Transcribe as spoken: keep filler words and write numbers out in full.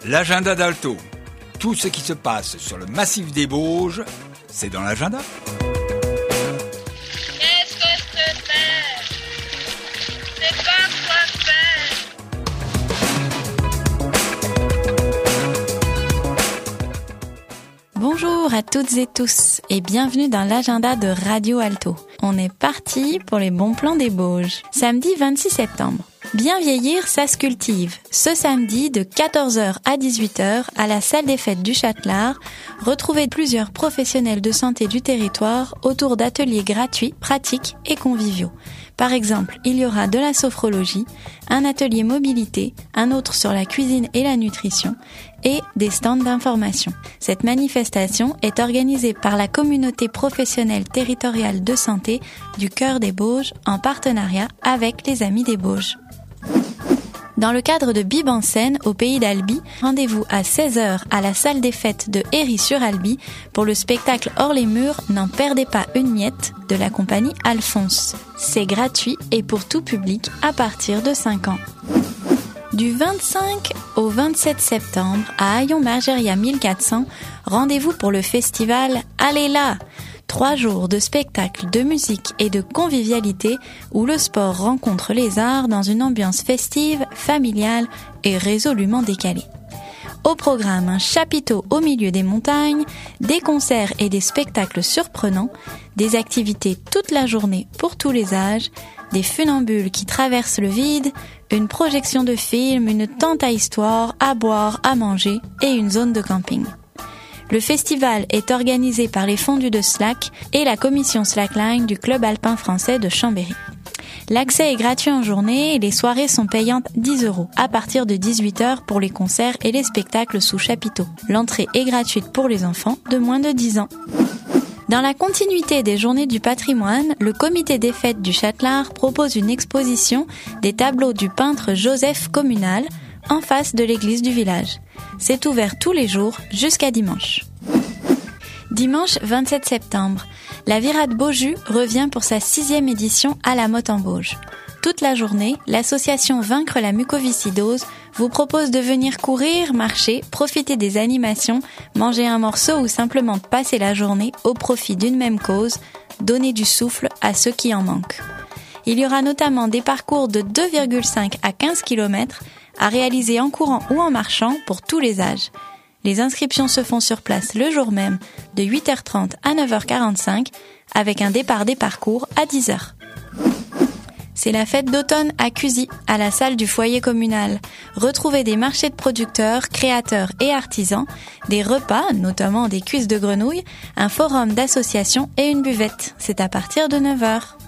L'agenda d'Alto. Tout ce qui se passe sur le massif des Bauges, c'est dans l'agenda. Qu'est-ce que je peux faire? Je sais pas quoi faire. Bonjour à toutes et tous et bienvenue dans l'agenda de Radio Alto. On est parti pour les bons plans des Bauges. Samedi vingt-six septembre. Bien vieillir, ça se cultive. Ce samedi, de quatorze heures à dix-huit heures, à la salle des fêtes du Châtelard, retrouvez plusieurs professionnels de santé du territoire autour d'ateliers gratuits, pratiques et conviviaux. Par exemple, il y aura de la sophrologie, un atelier mobilité, un autre sur la cuisine et la nutrition, et des stands d'information. Cette manifestation est organisée par la communauté professionnelle territoriale de santé du Cœur des Bauges en partenariat avec les Amis des Bauges. Dans le cadre de Bib en scène au pays d'Albi, rendez-vous à seize heures à la salle des fêtes de Héry-sur-Albi pour le spectacle Hors les murs, n'en perdez pas une miette de la compagnie Alphonse. C'est gratuit et pour tout public à partir de cinq ans. Du vingt-cinq au vingt-sept septembre à Hayon-Margeria mille quatre cents, rendez-vous pour le festival Allez là! Trois jours de spectacles, de musique et de convivialité où le sport rencontre les arts dans une ambiance festive, familiale et résolument décalée. Au programme, un chapiteau au milieu des montagnes, des concerts et des spectacles surprenants, des activités toute la journée pour tous les âges, des funambules qui traversent le vide, une projection de film, une tente à histoire, à boire, à manger et une zone de camping. Le festival est organisé par les fondus de Slack et la commission Slackline du Club alpin français de Chambéry. L'accès est gratuit en journée et les soirées sont payantes dix euros à partir de dix-huit heures pour les concerts et les spectacles sous chapiteau. L'entrée est gratuite pour les enfants de moins de dix ans. Dans la continuité des Journées du patrimoine, le comité des fêtes du Châtelard propose une exposition des tableaux du peintre Joseph Communal en face de l'église du village. C'est ouvert tous les jours jusqu'à dimanche. Dimanche vingt-sept septembre, la Virade Beaujus revient pour sa sixième édition à la Motte en Bauges. Toute la journée, l'association Vaincre la mucoviscidose vous propose de venir courir, marcher, profiter des animations, manger un morceau ou simplement passer la journée au profit d'une même cause, donner du souffle à ceux qui en manquent. Il y aura notamment des parcours de deux virgule cinq à quinze kilomètres à réaliser en courant ou en marchant pour tous les âges. Les inscriptions se font sur place le jour même de huit heures trente à neuf heures quarante-cinq avec un départ des parcours à dix heures. C'est la fête d'automne à Cusy, à la salle du foyer communal. Retrouvez des marchés de producteurs, créateurs et artisans, des repas, notamment des cuisses de grenouille, un forum d'associations et une buvette. C'est à partir de neuf heures.